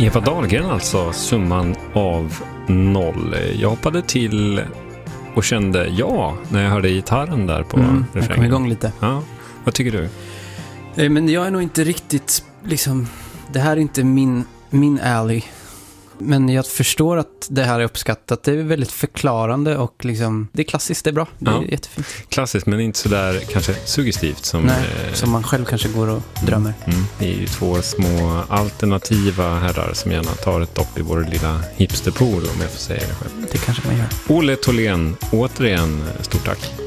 Eva Dahlgren alltså, summan av 0. Jag hoppade till och kände när jag hörde gitarren där på refrängen. Jag kom igång lite. Ja, vad tycker du? Men jag är nog inte riktigt, liksom, det här är inte min alley. Men jag förstår att det här är uppskattat. Det är väldigt förklarande och liksom, det är klassiskt, det är bra. Det är jättefint. Klassiskt, men inte sådär kanske suggestivt som... som man själv kanske går och drömmer. Det är ju två små alternativa herrar som gärna tar ett dopp i vår lilla hipsterpool, om jag får säga det själv. Det kanske man gör. Olle Tholén, återigen stort tack.